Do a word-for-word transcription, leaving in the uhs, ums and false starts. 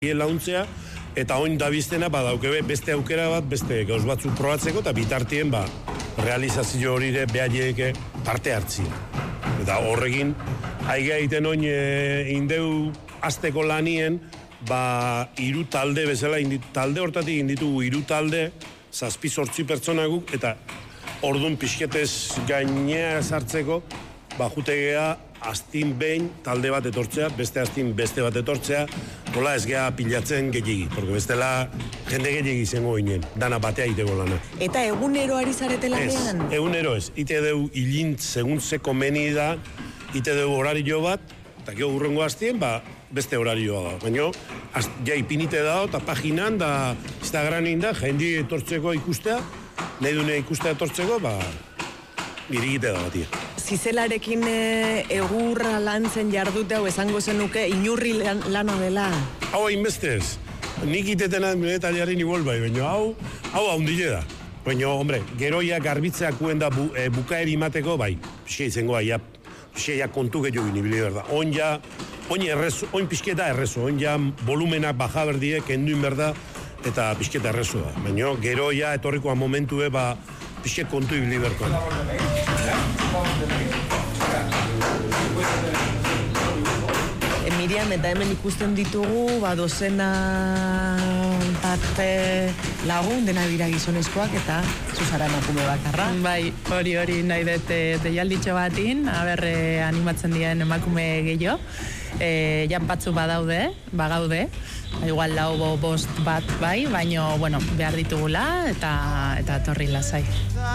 launtzea, eta oin da biztena badaukebe beste aukera bat, beste gauz batzuk probatzeko, eta bitartien ba, realizazio horire behaieke parte hartzi. Eta horrekin, aigea egiten oin e, indeu azteko lanien, ba, hiru talde bezala, indit, talde hortatik inditugu hiru talde, zazpi zortzi pertsona guk, eta ordun pixketez gainea sartzeko, ba, jutegea astin behin talde bat etortzea, beste astin beste bat etortzea, nola ez gea pilatzen gehiagi, porque bestela jende gehiagi izango ginen, dana batea iteko lana. Eta egunero ari zarete lanean? Ez, egunero ez, ite deu hilint segun ze komeni da, ite deu horario bat, eta gero hurrengo hastien, ba, beste horarioa da. Baina, ja ipinite da, eta paginan, da Instagramin da, jendi etortzeko ikustea, nahi dune ikustea etortzeko, ba, irigite da batia. Zizelarekin e, egurra lantzen jardute hau esango zenuke inurri lan, lana dela? Hau hainbestez, nik itetena metaliaren igual bai, baina hau, hau haundile da. Baina, hombre, geroia garbitzeak kuen da bu, e, bukaeri mateko, bai, pixka izango da, ja, pixka ja kontu gehiago inibili berda. Oin ja, oin errezu, oin pixketa errezu, oin ja volumenak baja berdie, kenduin berda, eta pixketa errezu da. Baina, geroia etorrikoa momentue, ba, pixka kontu ibili berkoan. E, Miriam, eta hemen ikusten ditugu, ba, dozena bat lagun, dena dira gizonezkoak, eta zuzara emakume bakarra. Bai, hori hori nahi dut deialditxo batin, haber animatzen diren emakume gehiago. E, jan batzu badaude, bagaude, igual lau bost bat bai, baino, bueno, behar ditugula, eta, eta torri lasai.